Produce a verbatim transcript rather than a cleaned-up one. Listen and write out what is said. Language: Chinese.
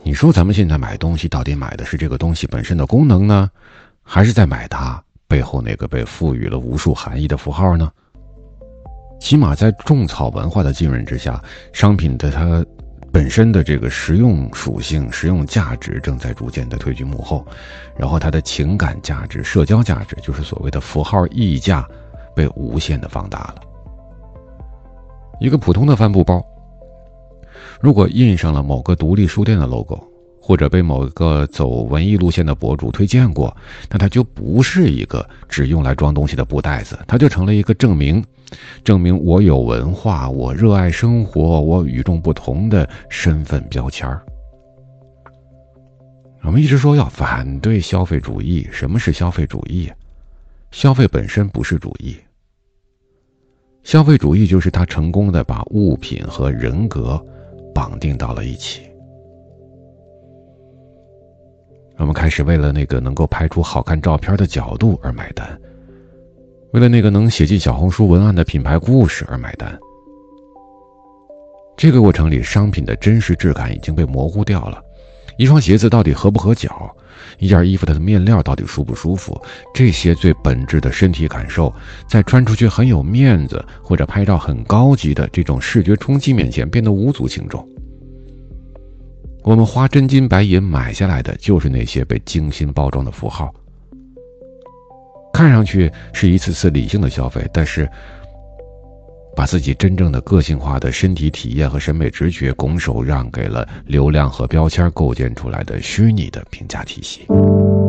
你说咱们现在买东西到底买的是这个东西本身的功能呢，还是在买它背后那个被赋予了无数含义的符号呢？起码在种草文化的浸润之下，商品的它本身的这个实用属性、实用价值正在逐渐的退居幕后，然后它的情感价值、社交价值，就是所谓的符号溢价，被无限的放大了。一个普通的帆布包，如果印上了某个独立书店的 logo， 或者被某个走文艺路线的博主推荐过，那它就不是一个只用来装东西的布袋子，它就成了一个证明证明我有文化，我热爱生活，我与众不同的身份标签。我们一直说要反对消费主义，什么是消费主义？消费本身不是主义，消费主义就是他成功的把物品和人格绑定到了一起。我们开始为了那个能够拍出好看照片的角度而买单，为了那个能写进小红书文案的品牌故事而买单。这个过程里，商品的真实质感已经被模糊掉了。一双鞋子到底合不合脚，一件衣服的面料到底舒不舒服，这些最本质的身体感受，在穿出去很有面子或者拍照很高级的这种视觉冲击面前变得无足轻重。我们花真金白银买下来的就是那些被精心包装的符号，看上去是一次次理性的消费，但是把自己真正的个性化的身体体验和审美直觉拱手让给了流量和标签构建出来的虚拟的评价体系。